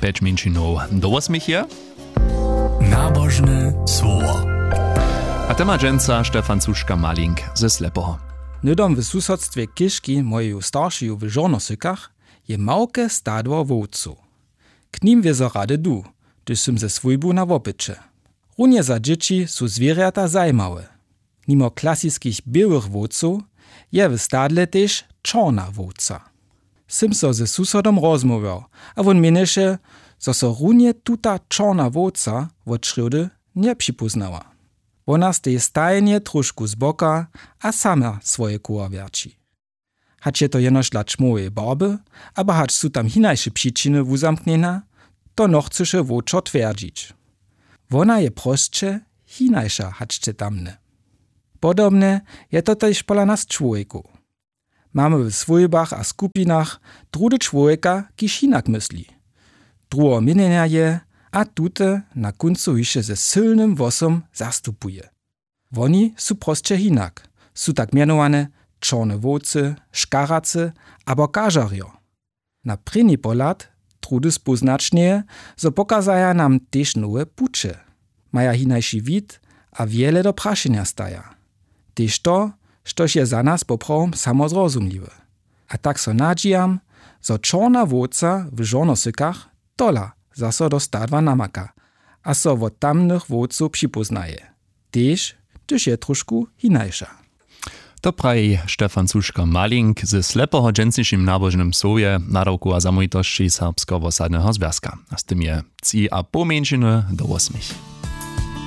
5 minčinov do 8 je. Nabožne słowo. A tema dżęca Stefan Cuszka-Malink ze Slepoho. Nydom w susodstwie Kiszki mojeju starszyju w żonosykach je małke stadło wowcu. K nim wiezo rady du, gdyż sym ze swójbu na wopycze. Runie za dzieci su zwierzęta zajmałe. Mimo klasyckich białych wowców je w stadle też czarna wowca. Sym so ze susodom rozmawiał, a won mienisze, zo so runie tuta czarna wowca od szrody nie przypoznała. Ona stej stajnie troszku z boka, a sama swoje koła wierci. Hać je to jenoż dla czmowej barby, aber hać su tam hinajsze przyczyny uzamkniena, to no chceše woczo twierdzić. Ona je prostsze, hinajsza haczcie tamne. Podobne je to też pola nas człowieku. Mamy w swojbach a skupinach drude człowieka, kiż hinak myśli. Drugo mienienia je, a tute na końcu jeszcze ze silnym wosom zastupuje. Woni su prostsze hinak, su tak mianowane czarne wowcy, szkaracy abo kažarjo. Na první pohled trudy spoznačnie, zo pokazaja nam też nowe pucze. Maja hinajší wid a wiele do praszenia staja. Też to, štož je za nas poprawom samozrozumliwe. A tak so nadzijam, zo czarna wowca w żonosykach tola zaso do stadwa namaka, a so od tamnych wowców przypoznaje. Też, gdyż je troszku hinajsza. To praji Stefan Cuszka-Malink ze Slepoho dżęcišim nabožnym słowie nadawku a zamojitości Serbsko-Wosadnego Związka. A z tym je 3,5 minčiny do 8.